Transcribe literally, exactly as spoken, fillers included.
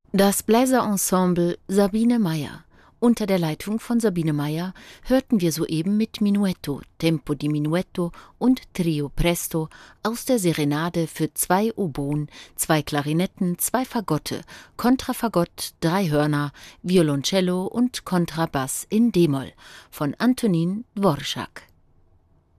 Das Bläserensemble Sabine Meyer. Unter der Leitung von Sabine Meyer hörten wir soeben mit Minuetto, Tempo di Minuetto und Trio Presto aus der Serenade für zwei Oboen, zwei Klarinetten, zwei Fagotte, Kontrafagott, drei Hörner, Violoncello und Kontrabass in d-Moll von Antonín Dvořák.